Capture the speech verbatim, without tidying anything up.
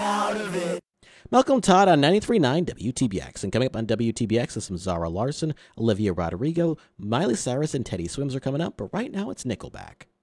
out of it. Malcolm Todd on ninety-three point nine W T B X. And coming up on W T B X is some Zara Larson, Olivia Rodrigo, Miley Cyrus, and Teddy Swims are coming up. But right now it's Nickelback.